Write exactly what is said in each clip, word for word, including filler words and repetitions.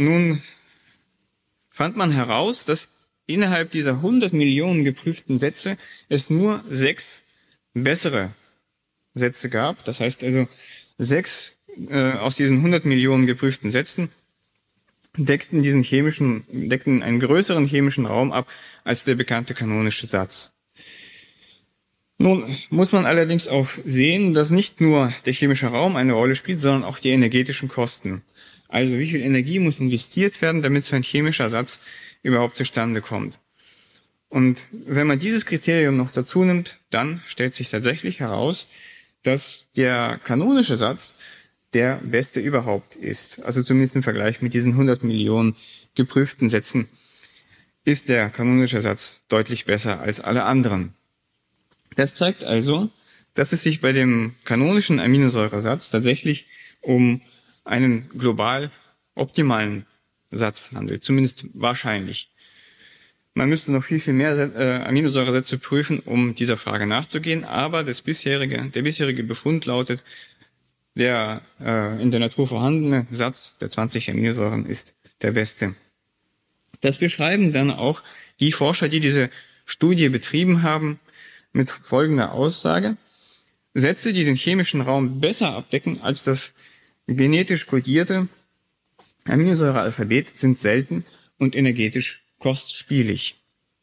nun fand man heraus, dass innerhalb dieser hundert Millionen geprüften Sätze es nur sechs bessere Sätze gab. Das heißt also, sechs äh, aus diesen hundert Millionen geprüften Sätzen deckten diesen chemischen, deckten einen größeren chemischen Raum ab als der bekannte kanonische Satz. Nun muss man allerdings auch sehen, dass nicht nur der chemische Raum eine Rolle spielt, sondern auch die energetischen Kosten. Also wie viel Energie muss investiert werden, damit so ein chemischer Satz überhaupt zustande kommt. Und wenn man dieses Kriterium noch dazu nimmt, dann stellt sich tatsächlich heraus, dass der kanonische Satz der beste überhaupt ist. Also zumindest im Vergleich mit diesen hundert Millionen geprüften Sätzen ist der kanonische Satz deutlich besser als alle anderen. Das zeigt also, dass es sich bei dem kanonischen Aminosäuresatz tatsächlich um einen global optimalen Satz handelt, zumindest wahrscheinlich. Man müsste noch viel, viel mehr äh, Aminosäuresätze prüfen, um dieser Frage nachzugehen, aber das bisherige, der bisherige Befund lautet, der äh, in der Natur vorhandene Satz der zwanzig Aminosäuren ist der beste. Das beschreiben dann auch die Forscher, die diese Studie betrieben haben, mit folgender Aussage: Sätze, die den chemischen Raum besser abdecken als das genetisch kodierte Aminosäurealphabet, sind selten und energetisch kostspielig.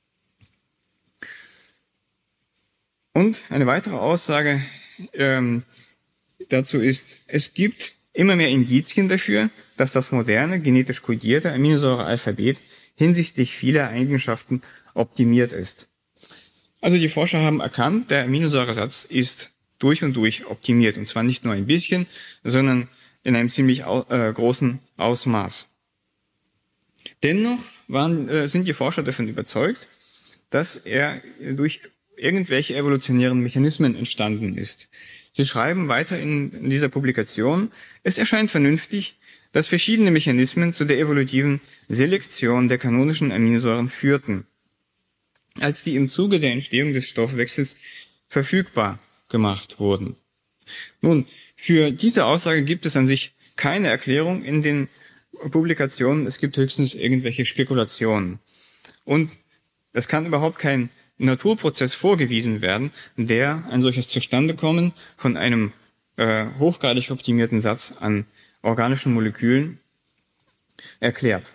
Und eine weitere Aussage ähm, dazu ist, es gibt immer mehr Indizien dafür, dass das moderne, genetisch kodierte Aminosäurealphabet hinsichtlich vieler Eigenschaften optimiert ist. Also die Forscher haben erkannt, der Aminosäuresatz ist durch und durch optimiert. Und zwar nicht nur ein bisschen, sondern in einem ziemlich au- äh, großen Ausmaß. Dennoch waren, äh, sind die Forscher davon überzeugt, dass er durch irgendwelche evolutionären Mechanismen entstanden ist. Sie schreiben weiter in, in dieser Publikation, es erscheint vernünftig, dass verschiedene Mechanismen zu der evolutiven Selektion der kanonischen Aminosäuren führten, als die im Zuge der Entstehung des Stoffwechsels verfügbar gemacht wurden. Nun, für diese Aussage gibt es an sich keine Erklärung in den Publikationen, es gibt höchstens irgendwelche Spekulationen. Und es kann überhaupt kein Naturprozess vorgewiesen werden, der ein solches Zustandekommen von einem äh, hochgradig optimierten Satz an organischen Molekülen erklärt.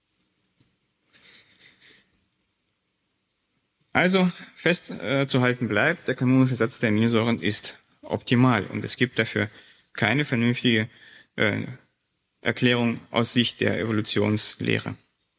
Also festzuhalten äh, bleibt, der kanonische Satz der Aminosäuren ist optimal und es gibt dafür keine vernünftige äh, Erklärung aus Sicht der Evolutionslehre.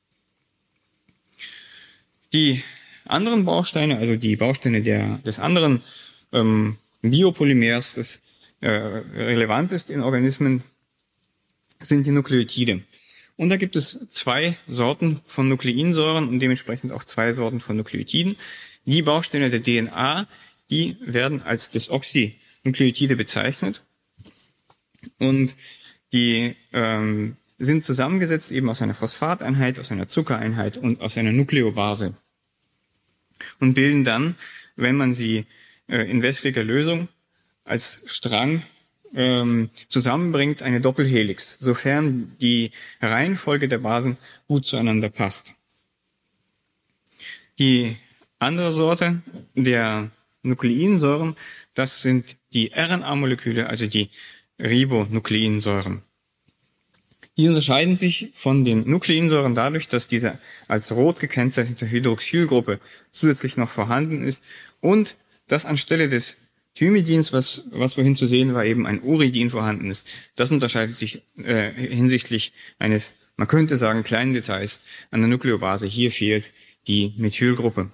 Die anderen Bausteine, also die Bausteine der, des anderen ähm, Biopolymers, das äh, relevant ist in Organismen, sind die Nukleotide. Und da gibt es zwei Sorten von Nukleinsäuren und dementsprechend auch zwei Sorten von Nukleotiden. Die Bausteine der D N A, die werden als Desoxynukleotide bezeichnet und die ähm, sind zusammengesetzt eben aus einer Phosphateinheit, aus einer Zuckereinheit und aus einer Nukleobase und bilden dann, wenn man sie äh, in wässriger Lösung als Strang ähm, zusammenbringt, eine Doppelhelix, sofern die Reihenfolge der Basen gut zueinander passt. Die andere Sorte der Nukleinsäuren, das sind die R N A-Moleküle, also die Ribonukleinsäuren. Die unterscheiden sich von den Nukleinsäuren dadurch, dass diese als rot gekennzeichnete Hydroxylgruppe zusätzlich noch vorhanden ist und dass anstelle des Thymidins, was, was vorhin zu sehen war, eben ein Uridin vorhanden ist. Das unterscheidet sich äh, hinsichtlich eines, man könnte sagen, kleinen Details an der Nukleobase. Hier fehlt die Methylgruppe.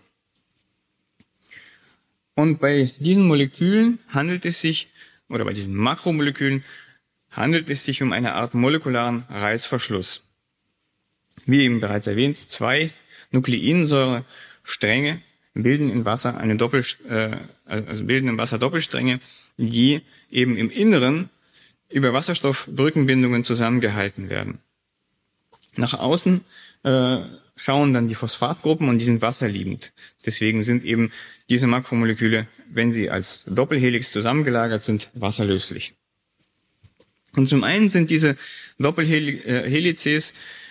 Und bei diesen Molekülen handelt es sich, oder bei diesen Makromolekülen, handelt es sich um eine Art molekularen Reißverschluss. Wie eben bereits erwähnt, zwei Nukleinsäurestränge bilden in Wasser eine Doppel, äh, also bilden im Wasser Doppelstränge, die eben im Inneren über Wasserstoffbrückenbindungen zusammengehalten werden. Nach außen äh, schauen dann die Phosphatgruppen und die sind wasserliebend. Deswegen sind eben diese Makromoleküle, wenn sie als Doppelhelix zusammengelagert sind, wasserlöslich. Und zum einen sind diese Doppelhelices